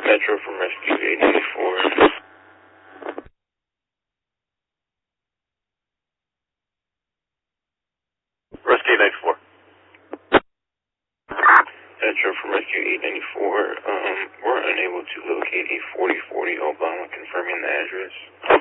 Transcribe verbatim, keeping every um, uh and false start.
Metro from Rescue eight ninety-four. Rescue eight ninety-four. Metro from Rescue eight ninety-four. Um, we're unable to locate a forty forty Obama, confirming the address.